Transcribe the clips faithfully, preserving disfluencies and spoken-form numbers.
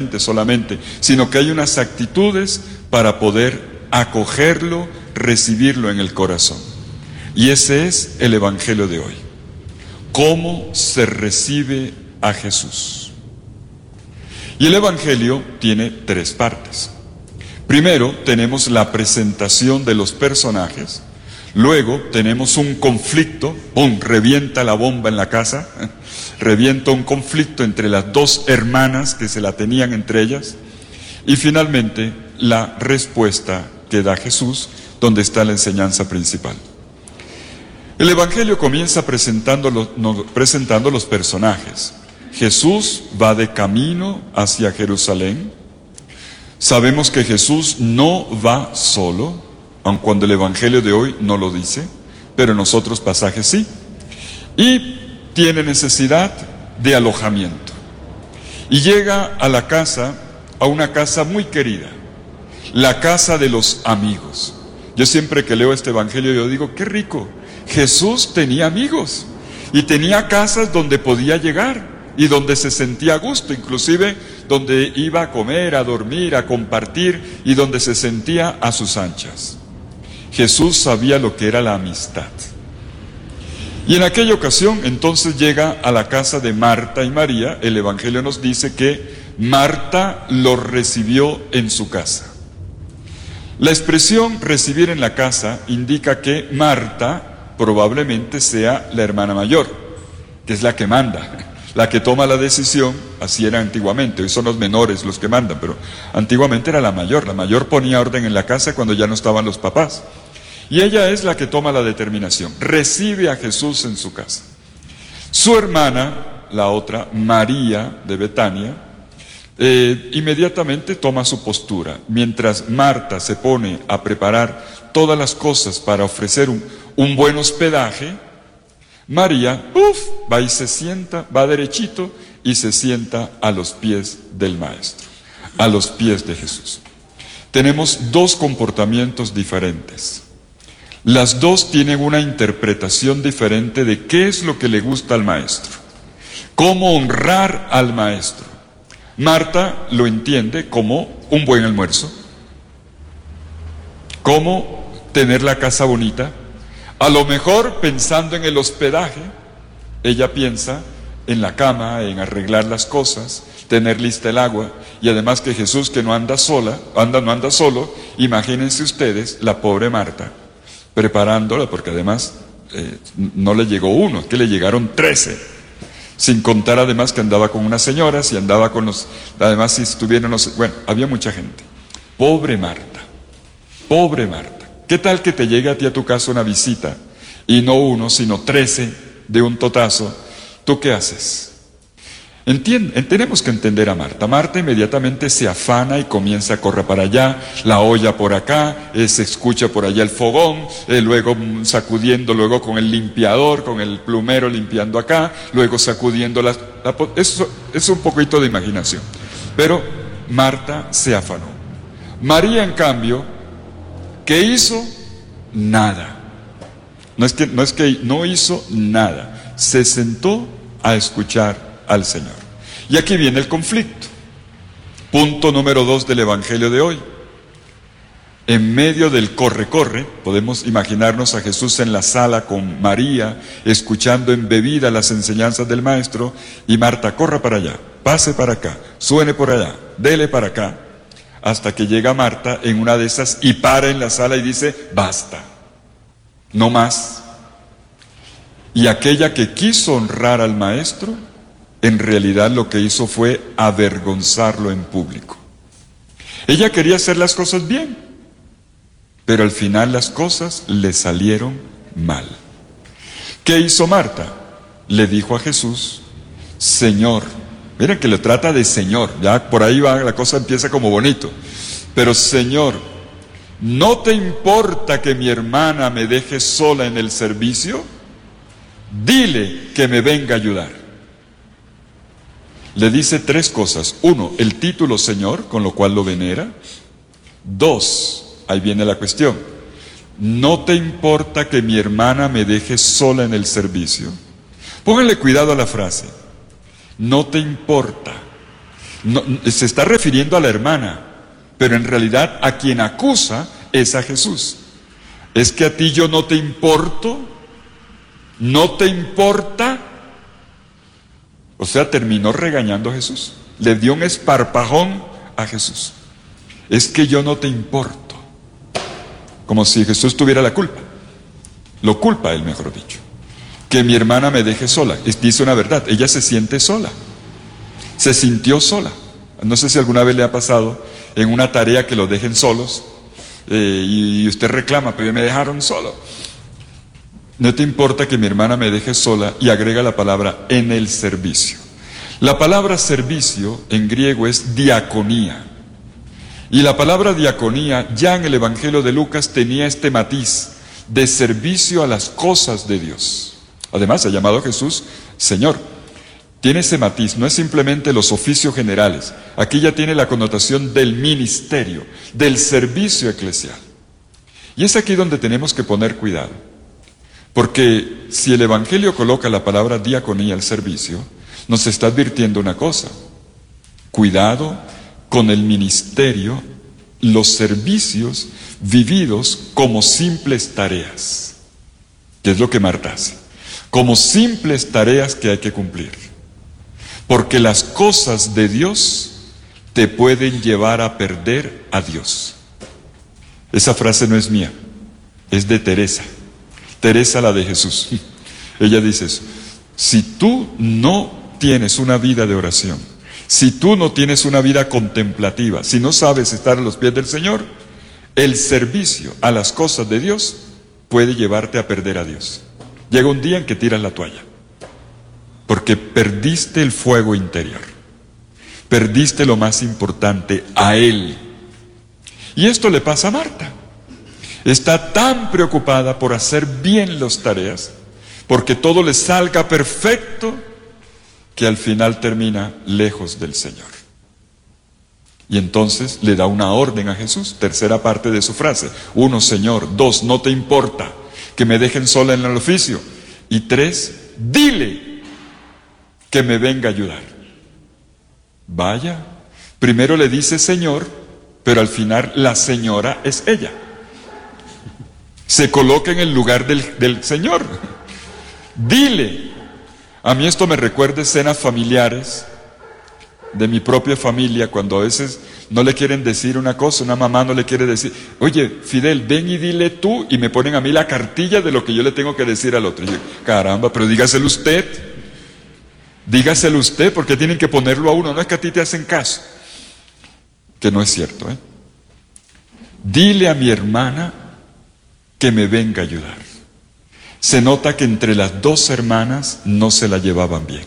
mente solamente, sino que hay unas actitudes para poder acogerlo, recibirlo en el corazón. Y ese es el Evangelio de hoy. ¿Cómo se recibe a Jesús? Y el Evangelio tiene tres partes. Primero tenemos la presentación de los personajes. Luego tenemos un conflicto, ¡pum!, revienta la bomba en la casa, revienta un conflicto entre las dos hermanas que se la tenían entre ellas, y finalmente la respuesta que da Jesús, donde está la enseñanza principal. El Evangelio comienza presentando los, no, presentando los personajes. Jesús va de camino hacia Jerusalén. Sabemos que Jesús no va solo, aun cuando el Evangelio de hoy no lo dice, pero en los otros pasajes sí. Y tiene necesidad de alojamiento. Y llega a la casa, a una casa muy querida, la casa de los amigos. Yo siempre que leo este Evangelio yo digo, qué rico, Jesús tenía amigos y tenía casas donde podía llegar y donde se sentía a gusto, inclusive donde iba a comer, a dormir, a compartir y donde se sentía a sus anchas. Jesús sabía lo que era la amistad. Y en aquella ocasión entonces llega a la casa de Marta y María. El Evangelio nos dice que Marta lo recibió en su casa. La expresión recibir en la casa indica que Marta probablemente sea la hermana mayor, que es la que manda, la que toma la decisión. Así era antiguamente, hoy son los menores los que mandan, pero antiguamente era la mayor. La mayor ponía orden en la casa cuando ya no estaban los papás. Y ella es la que toma la determinación, recibe a Jesús en su casa. Su hermana, la otra, María de Betania, eh, inmediatamente toma su postura. Mientras Marta se pone a preparar todas las cosas para ofrecer un, un buen hospedaje, María, uf, va y se sienta, va derechito y se sienta a los pies del Maestro, a los pies de Jesús. Tenemos dos comportamientos diferentes. Las dos tienen una interpretación diferente de qué es lo que le gusta al Maestro, cómo honrar al Maestro. Marta lo entiende como un buen almuerzo, como tener la casa bonita. A lo mejor pensando en el hospedaje, ella piensa en la cama, en arreglar las cosas, tener lista el agua, y además que Jesús, que no anda sola, anda, no anda solo, imagínense ustedes la pobre Marta preparándola, porque además eh, no le llegó uno, es que le llegaron trece, sin contar además que andaba con unas señoras y andaba con los, además si estuvieron los, bueno, había mucha gente. Pobre Marta, pobre Marta. ¿Qué tal que te llegue a ti a tu casa una visita y no uno, sino trece de un totazo? ¿Tú qué haces? Entiende, tenemos que entender a Marta. Marta inmediatamente se afana y comienza a correr para allá, la olla por acá, eh, se escucha por allá el fogón, eh, luego sacudiendo, luego con el limpiador, con el plumero limpiando acá, luego sacudiendo las... La, eso es un poquito de imaginación. Pero Marta se afanó. María, en cambio, ¿qué hizo? Nada. No es que no, es que no hizo nada. Se sentó a escuchar al Señor. Y aquí viene el conflicto. Punto número dos del Evangelio de hoy. En medio del corre-corre, podemos imaginarnos a Jesús en la sala con María, escuchando embebida las enseñanzas del Maestro, y Marta, corra para allá, pase para acá, suene por allá, dele para acá, hasta que llega Marta en una de esas y para en la sala y dice, basta, no más. Y aquella que quiso honrar al Maestro, en realidad lo que hizo fue avergonzarlo en público. Ella quería hacer las cosas bien, pero al final las cosas le salieron mal. ¿Qué hizo Marta? Le dijo a Jesús, Señor, miren que le trata de Señor, ya por ahí va, la cosa empieza como bonito, pero Señor, ¿no te importa que mi hermana me deje sola en el servicio? Dile que me venga a ayudar. Le dice tres cosas. Uno, el título Señor, con lo cual lo venera. Dos, ahí viene la cuestión. ¿No te importa que mi hermana me deje sola en el servicio? Pónganle cuidado a la frase. No te importa. No, se está refiriendo a la hermana, pero en realidad a quien acusa es a Jesús. Es que a ti yo no te importo, no te importa. O sea, terminó regañando a Jesús. Le dio un esparpajón a Jesús. Es que yo no te importo. Como si Jesús tuviera la culpa. Lo culpa él, mejor dicho. Que mi hermana me deje sola. Dice una verdad, ella se siente sola. Se sintió sola. No sé si alguna vez le ha pasado en una tarea que lo dejen solos eh, y usted reclama, pero me dejaron solo. No te importa que mi hermana me deje sola, y agrega la palabra en el servicio. La palabra servicio en griego es diaconía. Y la palabra diaconía ya en el Evangelio de Lucas tenía este matiz de servicio a las cosas de Dios. Además, ha llamado a Jesús Señor. Tiene ese matiz, no es simplemente los oficios generales. Aquí ya tiene la connotación del ministerio, del servicio eclesial. Y es aquí donde tenemos que poner cuidado. Porque si el Evangelio coloca la palabra diaconía al servicio, nos está advirtiendo una cosa. Cuidado con el ministerio, los servicios vividos como simples tareas, que es lo que Marta hace, como simples tareas que hay que cumplir. Porque las cosas de Dios te pueden llevar a perder a Dios. Esa frase no es mía, es de Teresa. Teresa, la de Jesús. Ella dice eso. Si tú no tienes una vida de oración, si tú no tienes una vida contemplativa, si no sabes estar a los pies del Señor, el servicio a las cosas de Dios puede llevarte a perder a Dios. Llega un día en que tiras la toalla, porque perdiste el fuego interior, perdiste lo más importante, a Él. Y esto le pasa a Marta. Está tan preocupada por hacer bien las tareas, porque todo le salga perfecto, que al final termina lejos del Señor. Y entonces le da una orden a Jesús, tercera parte de su frase. Uno, Señor. Dos, no te importa que me dejen sola en el oficio. Y tres, dile que me venga a ayudar. Vaya, primero le dice Señor, pero al final la señora es ella. Se coloca en el lugar del, del Señor. Dile. A mí esto me recuerda escenas familiares de mi propia familia, cuando a veces no le quieren decir una cosa, una mamá no le quiere decir, oye, Fidel, ven y dile tú, y me ponen a mí la cartilla de lo que yo le tengo que decir al otro. Y yo, caramba, pero dígaselo usted, dígaselo usted, porque tienen que ponerlo a uno, no es que a ti te hacen caso, que no es cierto, ¿eh? Dile a mi hermana que me venga a ayudar. Se nota que entre las dos hermanas no se la llevaban bien.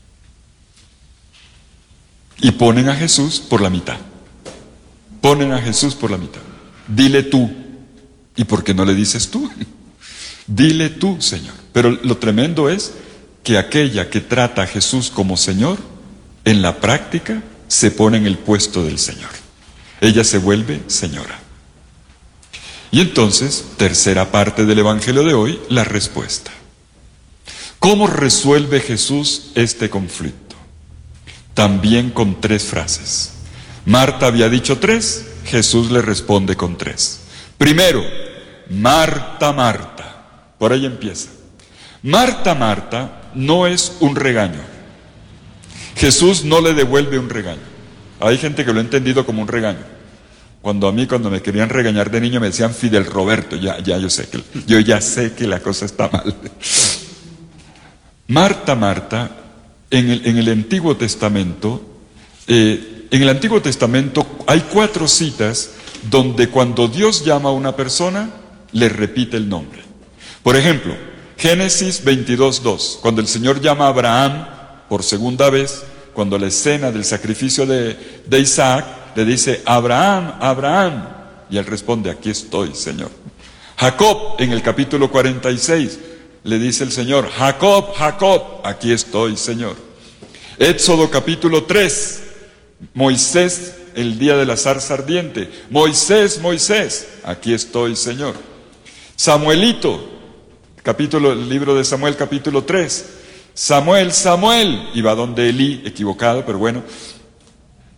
Y ponen a Jesús por la mitad. Ponen a Jesús por la mitad. Dile tú. ¿Y por qué no le dices tú? Dile tú, Señor. Pero lo tremendo es que aquella que trata a Jesús como Señor, en la práctica se pone en el puesto del Señor. Ella se vuelve señora. Y entonces, tercera parte del Evangelio de hoy, la respuesta. ¿Cómo resuelve Jesús este conflicto? También con tres frases. Marta había dicho tres, Jesús le responde con tres. Primero, Marta, Marta. Por ahí empieza. Marta, Marta no es un regaño. Jesús no le devuelve un regaño. Hay gente que lo ha entendido como un regaño. Cuando a mí, cuando me querían regañar de niño, me decían Fidel Roberto. Ya, ya yo sé que, yo ya sé que la cosa está mal. Marta, Marta, en el, en el Antiguo Testamento, eh, en el Antiguo Testamento hay cuatro citas donde cuando Dios llama a una persona, le repite el nombre. Por ejemplo, Génesis veintidós, dos, cuando el Señor llama a Abraham por segunda vez, cuando la escena del sacrificio de, de Isaac, le dice, Abraham, Abraham, y él responde, aquí estoy, Señor. Jacob, en el capítulo cuarenta y seis, le dice el Señor, Jacob, Jacob, aquí estoy, Señor. Éxodo capítulo tres, Moisés, el día de la zarza ardiente, Moisés, Moisés, aquí estoy, Señor. Samuelito, capítulo, el libro de Samuel, capítulo tres, Samuel, Samuel, y va donde Elí, equivocado, pero bueno,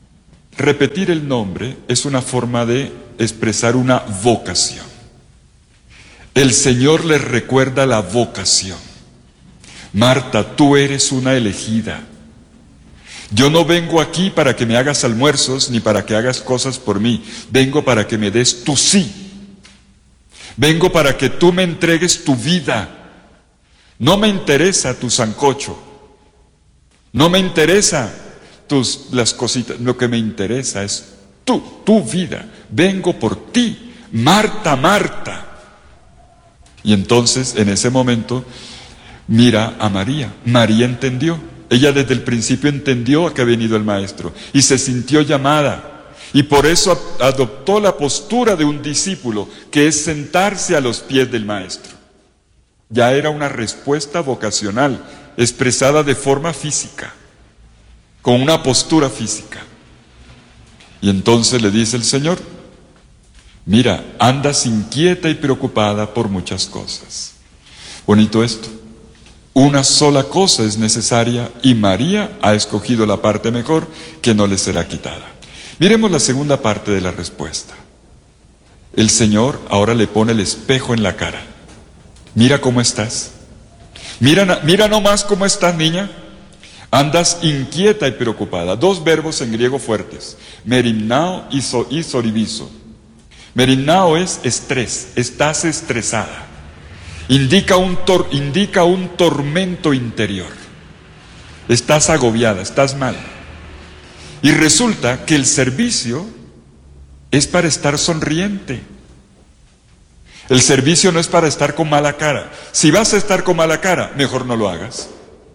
Repetir el nombre es una forma de expresar una vocación. El Señor les recuerda la vocación. Marta, tú eres una elegida. Yo no vengo aquí para que me hagas almuerzos ni para que hagas cosas por mí. Vengo para que me des tu sí. Vengo para que tú me entregues tu vida. No me interesa tu sancocho. No me interesa tus, las cositas. Lo que me interesa es tú, tu vida. Vengo por ti. Marta, Marta. Y entonces, en ese momento, mira a María. María entendió. Ella desde el principio entendió que ha venido el Maestro y se sintió llamada. Y por eso adoptó la postura de un discípulo, que es sentarse a los pies del Maestro. Ya era una respuesta vocacional, expresada de forma física, con una postura física. Y entonces le dice el Señor, mira, andas inquieta y preocupada por muchas cosas. Bonito esto. Una sola cosa es necesaria y María ha escogido la parte mejor, que no le será quitada. Miremos la segunda parte de la respuesta. El Señor ahora le pone el espejo en la cara. Mira cómo estás. Mira, mira nomás cómo estás, niña. Andas inquieta y preocupada. Dos verbos en griego fuertes. Merimnao y, so, y soribizo. Merimnao es estrés. Estás estresada. Indica un, tor, indica un tormento interior. Estás agobiada, estás mal. Y resulta que el servicio es para estar sonriente. El servicio no es para estar con mala cara. Si vas a estar con mala cara, mejor no lo hagas.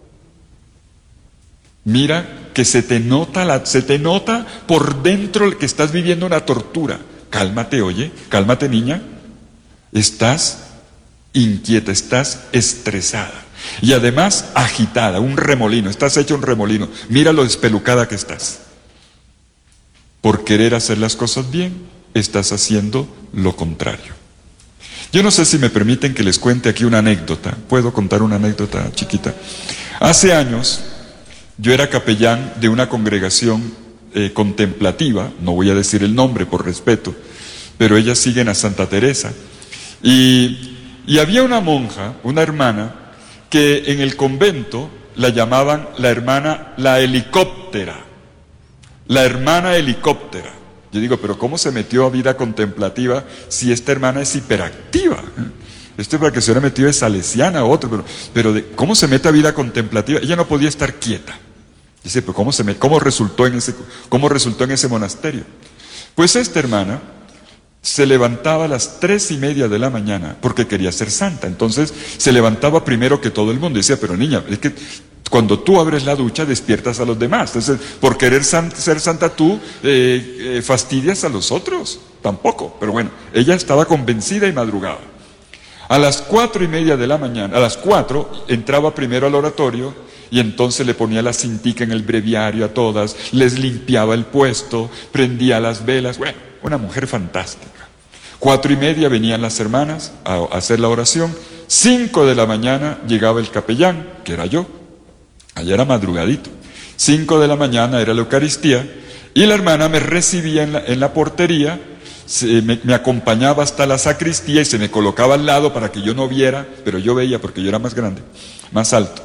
Mira que se te nota, la, se te nota por dentro que estás viviendo una tortura. Cálmate, oye, cálmate, niña. Estás inquieta, estás estresada. Y además agitada, un remolino. Estás hecha un remolino. Mira lo despelucada que estás. Por querer hacer las cosas bien, estás haciendo lo contrario. Yo no sé si me permiten que les cuente aquí una anécdota. ¿Puedo contar una anécdota chiquita? Hace años, yo era capellán de una congregación eh, contemplativa, no voy a decir el nombre por respeto, pero ellas siguen a Santa Teresa. Y, y había una monja, una hermana, que en el convento la llamaban la hermana la helicóptera. La hermana helicóptera. Yo digo, pero ¿cómo se metió a vida contemplativa si esta hermana es hiperactiva? Esto es para que se hubiera metido de salesiana o otro, pero, pero de, ¿cómo se mete a vida contemplativa? Ella no podía estar quieta. Dice, pero ¿cómo, se me, cómo, resultó en ese, ¿cómo resultó en ese monasterio? Pues esta hermana se levantaba a las tres y media de la mañana porque quería ser santa. Entonces se levantaba primero que todo el mundo. Y decía, pero niña, es que cuando tú abres la ducha despiertas a los demás. Entonces, por querer san, ser santa tú eh, eh, fastidias a los otros. Tampoco. Pero bueno, ella estaba convencida y madrugaba. A las cuatro y media de la mañana, a las cuatro, entraba primero al oratorio y entonces le ponía la cintica en el breviario a todas, les limpiaba el puesto, prendía las velas. Bueno, una mujer fantástica. Cuatro y media venían las hermanas a, a hacer la oración. Cinco de la mañana llegaba el capellán, que era yo. Allá era madrugadito. Cinco de la mañana era la Eucaristía y la hermana me recibía en la, en la portería, se, me, me acompañaba hasta la sacristía y se me colocaba al lado para que yo no viera, pero yo veía porque yo era más grande, más alto.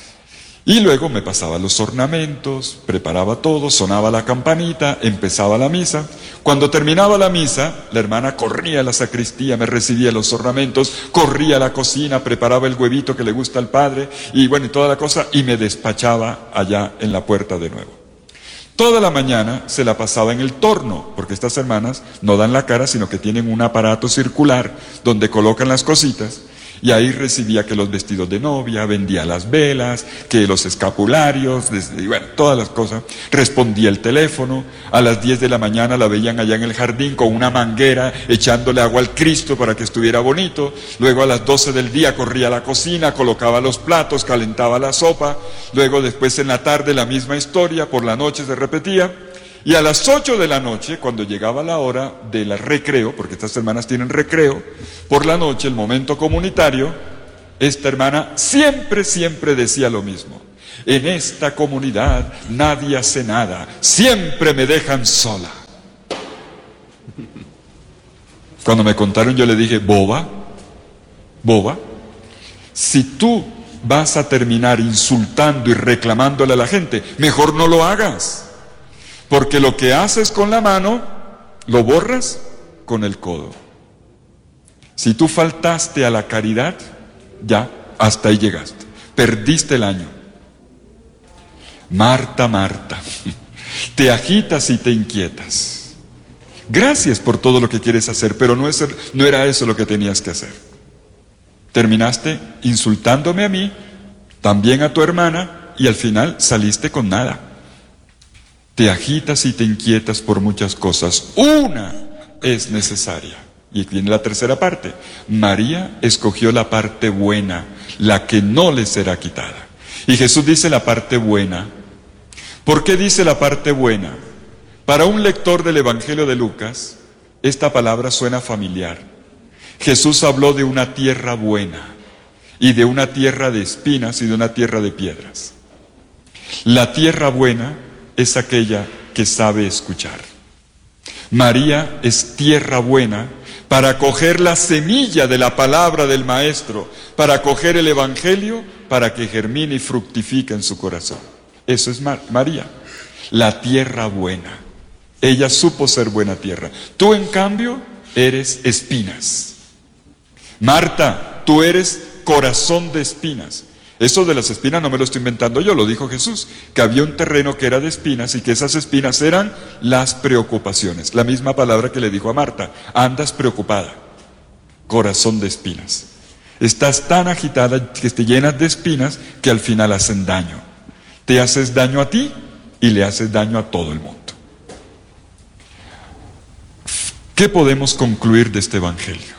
Y luego me pasaba los ornamentos, preparaba todo, sonaba la campanita, empezaba la misa. Cuando terminaba la misa, la hermana corría a la sacristía, me recibía los ornamentos, corría a la cocina, preparaba el huevito que le gusta al padre, y bueno, y toda la cosa, y me despachaba allá en la puerta de nuevo. Toda la mañana se la pasaba en el torno, porque estas hermanas no dan la cara, sino que tienen un aparato circular donde colocan las cositas. Y ahí recibía que los vestidos de novia, vendía las velas, que los escapularios, y bueno, todas las cosas. Respondía el teléfono. A las diez de la mañana la veían allá en el jardín con una manguera echándole agua al Cristo para que estuviera bonito. Luego a las doce del día corría a la cocina, colocaba los platos, calentaba la sopa. Luego después en la tarde la misma historia, por la noche se repetía. Y a las ocho de la noche, cuando llegaba la hora del recreo, porque estas hermanas tienen recreo, por la noche, el momento comunitario, esta hermana siempre, siempre decía lo mismo. En esta comunidad nadie hace nada, siempre me dejan sola. Cuando me contaron yo le dije, boba, boba, si tú vas a terminar insultando y reclamándole a la gente, mejor no lo hagas. Porque lo que haces con la mano, lo borras con el codo. Si tú faltaste a la caridad, ya, hasta ahí llegaste. Perdiste el año. Marta, Marta, te agitas y te inquietas. Gracias por todo lo que quieres hacer, pero no, es, no era eso lo que tenías que hacer. Terminaste insultándome a mí, también a tu hermana, y al final saliste con nada. Te agitas y te inquietas por muchas cosas. Una es necesaria. Y viene la tercera parte. María escogió la parte buena, la que no le será quitada. Y Jesús dice la parte buena. ¿Por qué dice la parte buena? Para un lector del Evangelio de Lucas, esta palabra suena familiar. Jesús habló de una tierra buena, y de una tierra de espinas y de una tierra de piedras. La tierra buena es aquella que sabe escuchar. María es tierra buena para coger la semilla de la palabra del Maestro, para coger el Evangelio, para que germine y fructifique en su corazón. Eso es Mar- María, la tierra buena. Ella supo ser buena tierra. Tú, en cambio, eres espinas. Marta, tú eres corazón de espinas. Eso de las espinas no me lo estoy inventando yo, lo dijo Jesús, que había un terreno que era de espinas y que esas espinas eran las preocupaciones. La misma palabra que le dijo a Marta, andas preocupada, corazón de espinas. Estás tan agitada que te llenas de espinas que al final hacen daño. Te haces daño a ti y le haces daño a todo el mundo. ¿Qué podemos concluir de este Evangelio?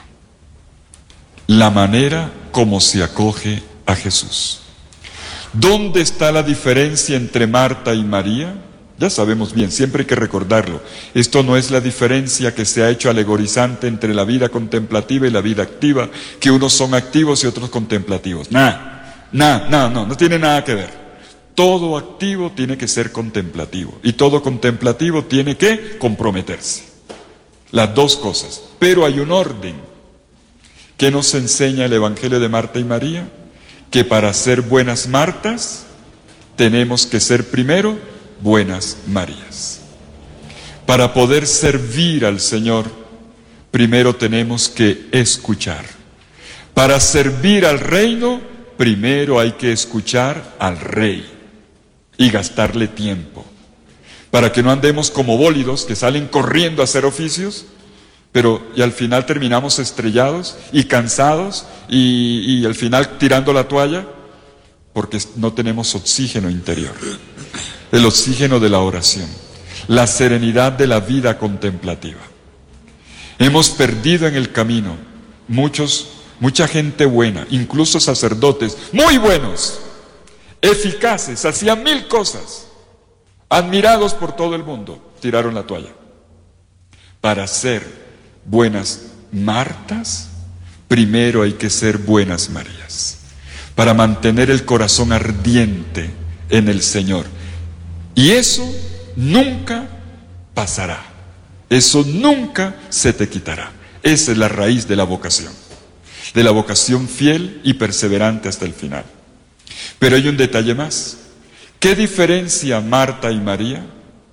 La manera como se acoge a Jesús. ¿Dónde está la diferencia entre Marta y María? Ya sabemos bien, siempre hay que recordarlo. Esto no es la diferencia que se ha hecho alegorizante entre la vida contemplativa y la vida activa, que unos son activos y otros contemplativos. Nada, nada, nada, no, no tiene nada que ver. Todo activo tiene que ser contemplativo y todo contemplativo tiene que comprometerse. Las dos cosas, pero hay un orden. ¿Qué nos enseña el Evangelio de Marta y María? Que para ser buenas Martas, tenemos que ser primero buenas Marías. Para poder servir al Señor, primero tenemos que escuchar. Para servir al reino, primero hay que escuchar al Rey y gastarle tiempo. Para que no andemos como bólidos que salen corriendo a hacer oficios, pero y al final terminamos estrellados y cansados y, y al final tirando la toalla porque no tenemos oxígeno interior, el oxígeno de la oración, la serenidad de la vida contemplativa. Hemos perdido en el camino muchos, mucha gente buena, incluso sacerdotes muy buenos, eficaces, hacían mil cosas, admirados por todo el mundo, tiraron la toalla. Para ser buenas Martas, primero hay que ser buenas Marías, para mantener el corazón ardiente en el Señor. Y eso nunca pasará, eso nunca se te quitará. Esa es la raíz de la vocación, de la vocación fiel y perseverante hasta el final. Pero hay un detalle más. ¿Qué diferencia Marta y María?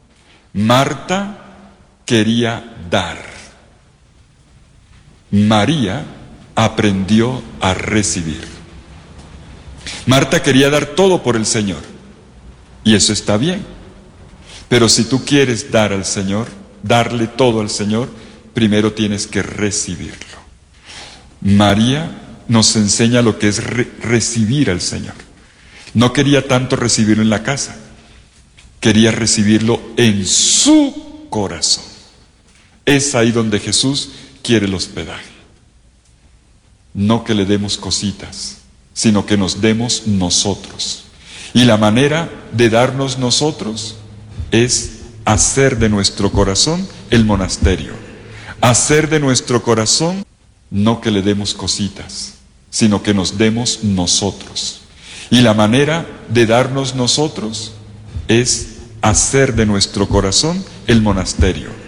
Marta quería dar. María aprendió a recibir. Marta quería dar todo por el Señor, y eso está bien. Pero si tú quieres dar al Señor, darle todo al Señor, primero tienes que recibirlo. María nos enseña lo que es re- recibir al Señor. No quería tanto recibirlo en la casa, quería recibirlo en su corazón. Es ahí donde Jesús quiere el hospedaje. No que le demos cositas, sino que nos demos nosotros. Y la manera de darnos nosotros es hacer de nuestro corazón el monasterio. Hacer de nuestro corazón, no que le demos cositas, sino que nos demos nosotros. Y la manera de darnos nosotros es hacer de nuestro corazón el monasterio.